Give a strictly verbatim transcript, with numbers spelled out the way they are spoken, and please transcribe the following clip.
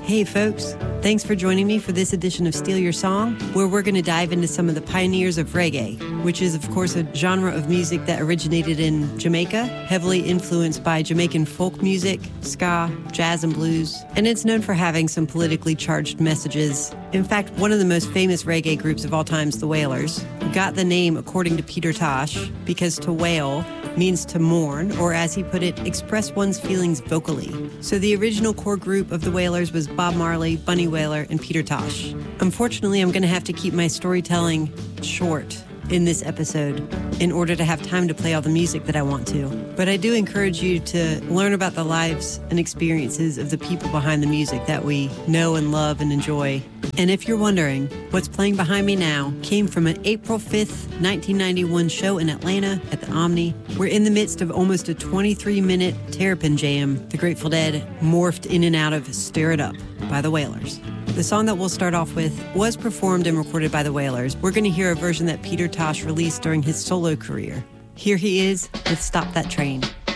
Hey folks, thanks for joining me for this edition of Steal Your Song, where we're going to dive into some of the pioneers of reggae, which is of course a genre of music that originated in Jamaica, heavily influenced by Jamaican folk music, ska, jazz and blues, and it's known for having some politically charged messages. In fact, one of the most famous reggae groups of all time is the Wailers, who got the name, according to Peter Tosh, because to wail means to mourn, or as he put it, express one's feelings vocally. So the original core group of the Wailers was Bob Marley, Bunny Wailer, and Peter Tosh. Unfortunately, I'm going to have to keep my storytelling short in this episode in order to have time to play all the music that I want to. But I do encourage you to learn about the lives and experiences of the people behind the music that we know and love and enjoy. And if you're wondering, what's playing behind me now came from an April fifth, nineteen ninety-one show in Atlanta at the Omni. We're in the midst of almost a twenty-three minute Terrapin jam the Grateful Dead morphed in and out of Stir It Up by the Wailers. The song that we'll start off with was performed and recorded by the Wailers. We're going to hear a version that Peter Tosh released during his solo career. Here he is with Stop That Train.